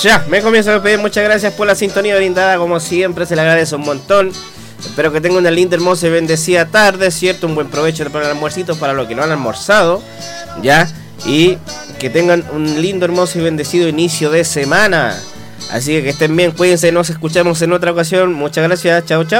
Ya, me comienzo a despedir. Muchas gracias por la sintonía brindada. Como siempre, se le agradece un montón. Espero que tengan una linda, hermosa y bendecida tarde, ¿cierto? Un buen provecho para el almuercito, para los que no han almorzado, ¿ya? Y que tengan un lindo, hermoso y bendecido inicio de semana. Así que estén bien, cuídense, nos escuchamos en otra ocasión. Muchas gracias, chao, chao.